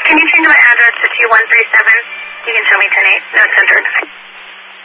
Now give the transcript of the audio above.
Can you change my address to 2137? You can show me 108. No, it's entered.